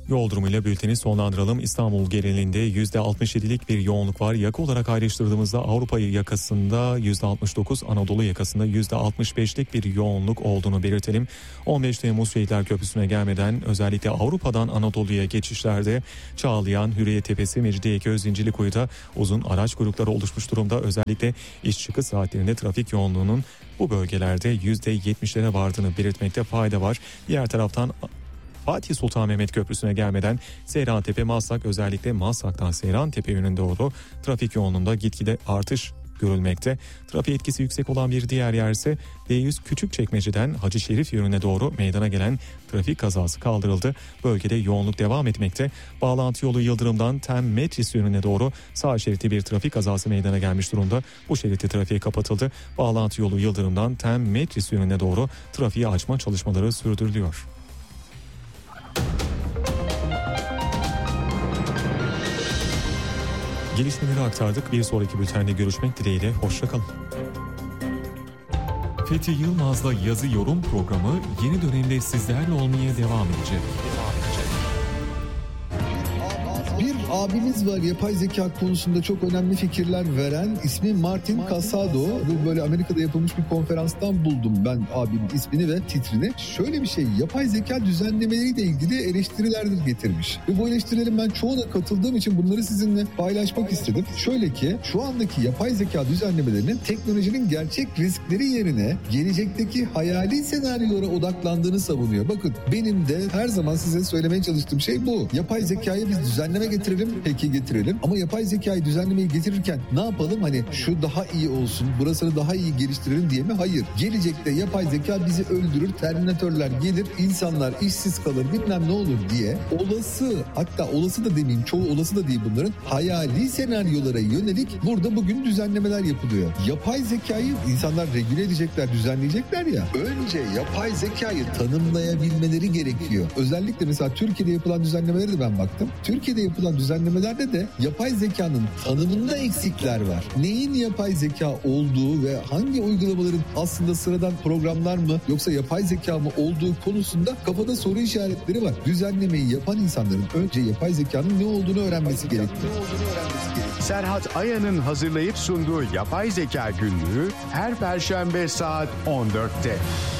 Yol durumuyla bülteni sonlandıralım. İstanbul genelinde %67'lik bir yoğunluk var. Yaka olarak ayrıştırdığımızda Avrupa yakasında %69, Anadolu yakasında %65'lik bir yoğunluk olduğunu belirtelim. 15 Temmuz Şehitler Köprüsü'ne gelmeden özellikle Avrupa'dan Anadolu'ya geçişlerde Çağlayan, Hürriyet Tepesi, Mecidiyeköy, Zincirlikuyu'da uzun araç kuyrukları oluşmuş durumda. Özellikle iş çıkış saatlerinde trafik yoğunluğunun bu bölgelerde %70'lere vardığını belirtmekte fayda var. Diğer taraftan Fatih Sultan Mehmet Köprüsü'ne gelmeden Seyrantepe, Maslak, özellikle Maslak'tan Seyrantepe yönüne doğru trafik yoğunluğunda gitgide artış görülmekte. Trafik etkisi yüksek olan bir diğer yer ise D100 Küçükçekmece'den Hacı Şerif yönüne doğru meydana gelen trafik kazası kaldırıldı. Bölgede yoğunluk devam etmekte. Bağlantı yolu Yıldırım'dan Tem Metris yönüne doğru sağ şeritte bir trafik kazası meydana gelmiş durumda. Bu şeritte trafiğe kapatıldı. Bağlantı yolu Yıldırım'dan Tem Metris yönüne doğru trafiği açma çalışmaları sürdürülüyor. Gelişmeleri aktardık. Bir sonraki bültende görüşmek dileğiyle. Hoşça kalın. Fethi Yılmaz'la Yazı Yorum programı yeni dönemde sizlerle olmaya devam edecek. Bir abimiz var yapay zeka konusunda çok önemli fikirler veren, ismi Martin Casado. Bu böyle Amerika'da yapılmış bir konferanstan buldum ben abinin ismini ve titrini. Şöyle bir şey, yapay zeka düzenlemeleriyle ilgili eleştirilerdir getirmiş. Ve bu eleştirilerin ben çoğuna katıldığım için bunları sizinle paylaşmak istedim. Şöyle ki şu andaki yapay zeka düzenlemelerinin teknolojinin gerçek riskleri yerine gelecekteki hayali senaryolara odaklandığını savunuyor. Bakın benim de her zaman size söylemeye çalıştığım şey bu. Yapay zekayı biz düzenleme getirelim, peki getirelim. Ama yapay zekayı düzenlemeyi getirirken ne yapalım? Hani şu daha iyi olsun, burasını daha iyi geliştirelim diye mi? Hayır. Gelecekte yapay zeka bizi öldürür, terminatörler gelir, insanlar işsiz kalır, bilmem ne olur diye olası, hatta olası da demeyeyim, çoğu olası da değil bunların, hayali senaryolara yönelik burada bugün düzenlemeler yapılıyor. Yapay zekayı insanlar regüle edecekler, düzenleyecekler ya. Önce yapay zekayı tanımlayabilmeleri gerekiyor. Özellikle mesela Türkiye'de yapılan düzenlemelere de ben baktım. Türkiye'de yapılan düzenlemelerde de yapay zekanın tanımında eksikler var. Neyin yapay zeka olduğu ve hangi uygulamaların aslında sıradan programlar mı yoksa yapay zeka mı olduğu konusunda kafada soru işaretleri var. Düzenlemeyi yapan insanların önce yapay zekanın ne olduğunu öğrenmesi gerekiyor. Serhat Ayan'ın hazırlayıp sunduğu Yapay Zeka Günlüğü her Perşembe saat 14'te.